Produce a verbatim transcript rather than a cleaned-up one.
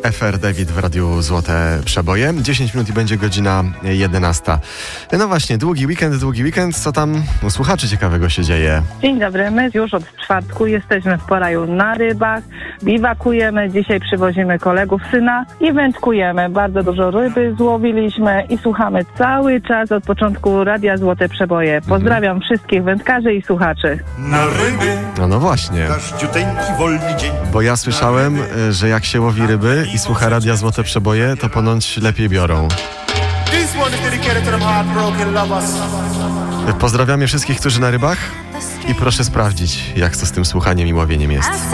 F R David w Radiu Złote Przeboje. dziesięć minut i będzie godzina jedenasta. No właśnie, długi weekend, długi weekend. Co tam u słuchaczy ciekawego się dzieje? Dzień dobry, my już od czwartku jesteśmy w Poraju na rybach, biwakujemy, dzisiaj przywozimy kolegów syna i wędkujemy. Bardzo dużo ryby złowiliśmy i słuchamy cały czas od początku Radia Złote Przeboje. Pozdrawiam mhm. wszystkich wędkarzy i słuchaczy. Na ryby. No, no właśnie. Deszciuteńki, wolny dzień. Bo ja słyszałem, że jak się łowi ryby i słucha Radia Złote Przeboje, to ponoć lepiej biorą. Pozdrawiamy wszystkich, którzy na rybach i proszę sprawdzić, jak to z tym słuchaniem i łowieniem jest.